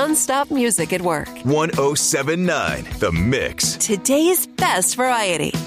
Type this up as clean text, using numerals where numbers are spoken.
nonstop music at work. 1079 The Mix. Today's best variety.